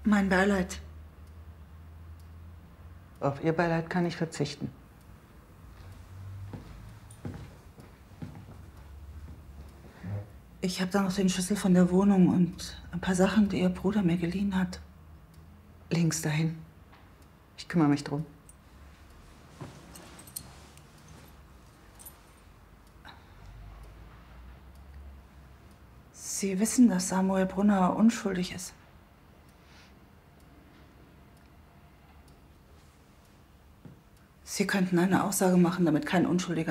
Mein Beileid. Auf Ihr Beileid kann ich verzichten. Ich habe da noch den Schlüssel von der Wohnung und ein paar Sachen, die Ihr Bruder mir geliehen hat. Links dahin. Ich kümmere mich drum. Sie wissen, dass Samuel Brunner unschuldig ist. Sie könnten eine Aussage machen, damit kein Unschuldiger